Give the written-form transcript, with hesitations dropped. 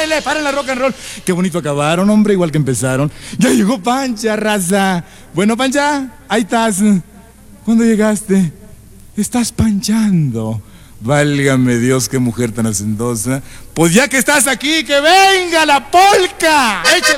paren la rock and roll. Qué bonito acabaron, hombre, igual que empezaron. Ya llegó Pancha, raza. Bueno, Pancha, ahí estás. ¿Cuándo llegaste? Estás panchando. Válgame Dios, qué mujer tan hacendosa. Pues ya que estás aquí, que venga la polca. Échale.